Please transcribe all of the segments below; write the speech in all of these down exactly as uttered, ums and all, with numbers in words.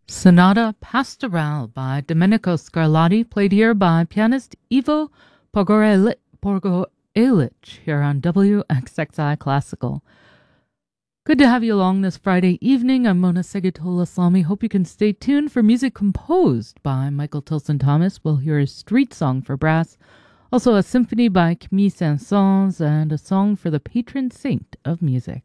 Sonata Pastorale by Domenico Scarlatti, played here by pianist Ivo Pogoreli- Pogorelic here on W X X I Classical. Good to have you along this Friday evening. I'm Mona Segatola-Salmi. Hope you can stay tuned for music composed by Michael Tilson Thomas. We'll hear a street song for brass, also a symphony by Camille Saint-Saëns, and a song for the patron saint of music.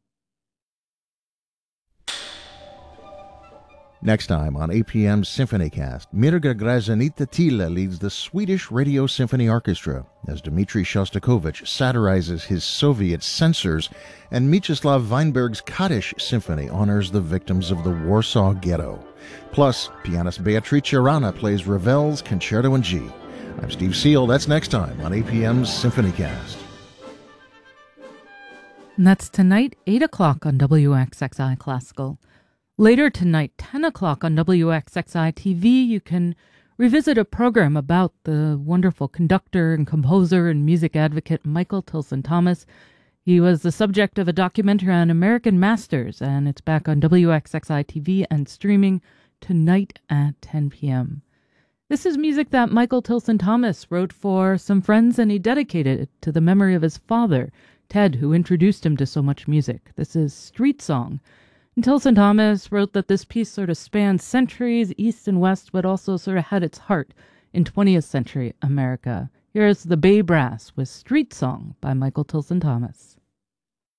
Next time on A P M's SymphonyCast, Mirga Grazanita Tila leads the Swedish Radio Symphony Orchestra as Dmitri Shostakovich satirizes his Soviet censors, and Mieczyslav Weinberg's Kaddish Symphony honors the victims of the Warsaw Ghetto. Plus, pianist Beatrice Rana plays Ravel's Concerto in G. I'm Steve Seal. That's next time on A P M's SymphonyCast. And that's tonight, eight o'clock on W X X I Classical. Later tonight, ten o'clock on W X X I T V, you can revisit a program about the wonderful conductor and composer and music advocate Michael Tilson Thomas. He was the subject of a documentary on American Masters, and it's back on W X X I T V and streaming tonight at ten p.m. This is music that Michael Tilson Thomas wrote for some friends, and he dedicated it to the memory of his father, Ted, who introduced him to so much music. This is Street Song. And Tilson Thomas wrote that this piece sort of spans centuries, east and west, but also sort of had its heart in twentieth century America. Here's the Bay Brass with Street Song by Michael Tilson Thomas.